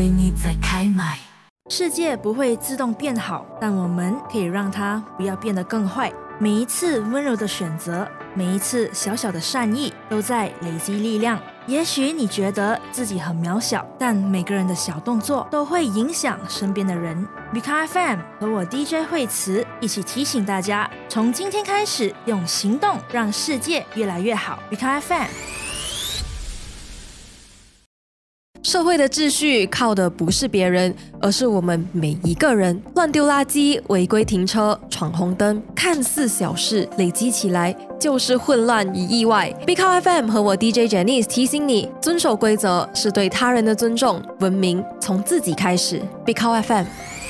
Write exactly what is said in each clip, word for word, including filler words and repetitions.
为你在开麦。 世界不会自动变好，但我们可以让它不要变得更坏。每一次温柔的选择，每一次小小的善意，都在累积力量。也许你觉得自己很渺小，但每个人的小动作都会影响身边的人。Bika F M 和我 D J 惠慈一起提醒大家，从今天开始，用行动让世界越来越好。Bika F M。 社会的秩序靠的不是别人，而是我们每一个人。乱丢垃圾、违规停车、闯红灯，看似小事，累积起来就是混乱与意外。Bika F M 和我 D J Janice 提醒你，遵守规则是对他人的尊重，文明从自己开始。Bika F M。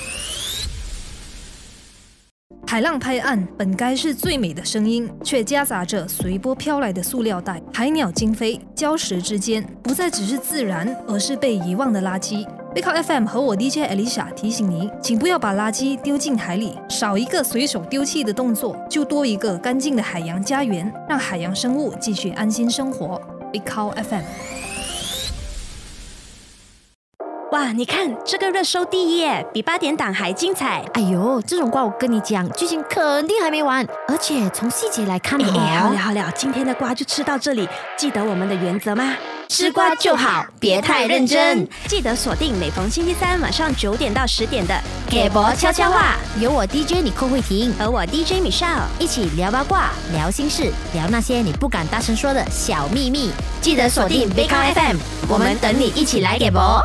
海浪拍岸本该是最美的声音，却夹杂着随波飘来的塑料袋。海鸟惊飞，礁石之间不再只是自然，而是被遗忘的垃圾。Bika F M 和我 D J Alicia 提醒您，请不要把垃圾丢进海里，少一个随手丢弃的动作，就多一个干净的海洋家园，让海洋生物继续安心生活。Bika F M。 哇，你看这个热搜第一耶，比八点档还精彩。 哎呦，这种瓜我跟你讲，剧情肯定还没完，而且从细节来看， 哎哎，好了好了，今天的瓜就吃到这里。记得我们的原则吗？吃瓜就好，别太认真。记得锁定每逢星期三晚上九点到十点的《给博悄悄话》， 有我 D J 你寇慧婷和我 D J Michelle 一起聊八卦、聊心事、聊那些你不敢大声说的小秘密。 记得锁定 Bika F M， 我们等你一起来给博。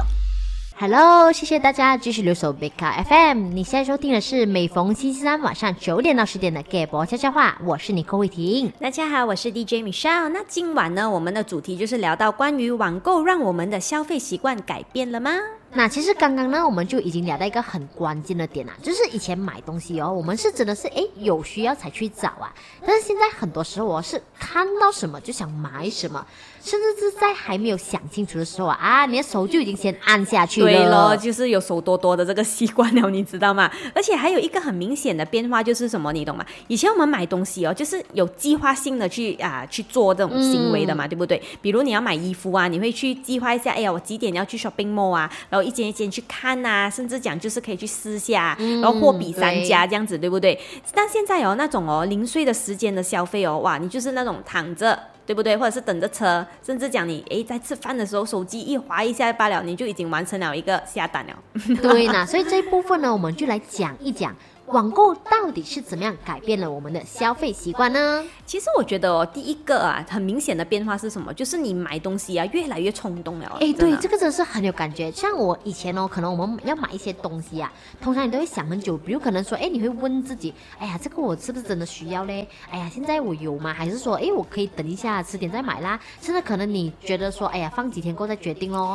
Hello， 谢谢大家继续留守 Bika F M。你现在收听的是每逢星期三晚上九点到十点的《给博悄悄话》，我是你寇慧婷。 大家好，我是 D J Michelle。那今晚呢，我们的主题就是聊到关于网购让我们的消费习惯改变了吗？ 那其实刚刚呢，我们就已经聊到一个很关键的点啦，就是以前买东西哦，我们是真的是诶有需要才去找啊，但是现在很多时候我是看到什么就想买什么，甚至是在还没有想清楚的时候啊，啊你的手就已经先按下去了。 对咯，就是有手多多的这个习惯了，你知道吗？而且还有一个很明显的变化就是什么，你懂吗？以前我们买东西哦，就是有计划性的去啊去做这种行为的嘛，嗯、对不对？比如你要买衣服啊，你会去计划一下，哎呀，我几点要去 shopping mall 啊，然后一间一间去看啊，甚至讲就是可以去试下，嗯、然后货比三家这样子，对不对？但现在有、哦、那种哦零碎的时间的消费哦，哇，你就是那种躺着。对不对？或者是等着车，甚至讲你诶在吃饭的时候手机一滑一下罢了，你就已经完成了一个下单了。 对呢，所以这一部分呢，我们就来讲一讲网购到底是怎么样改变了我们的消费习惯呢？ 其实我觉得哦，第一个啊，很明显的变化是什么？就是你买东西啊，越来越冲动了。 哎，对，这个真的是很有感觉。像我以前哦，可能我们要买一些东西啊，通常你都会想很久，比如可能说，哎，你会问自己，哎呀，这个我是不是真的需要嘞？哎呀，现在我有吗？还是说，哎，我可以等一下迟点再买啦？甚至可能你觉得说，哎呀，放几天过后再决定咯。